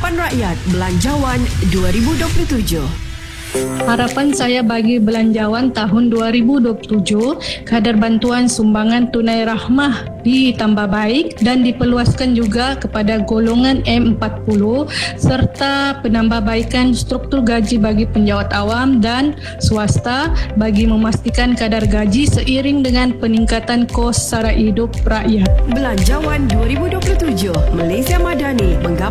Harapan Rakyat Belanjawan 2027. Harapan saya bagi belanjawan tahun 2027, kadar bantuan sumbangan tunai rahmah ditambah baik dan diperluaskan juga kepada golongan M40 serta penambahbaikan struktur gaji bagi penjawat awam dan swasta bagi memastikan kadar gaji seiring dengan peningkatan kos sara hidup rakyat. Belanjawan 2027, Malaysia Madani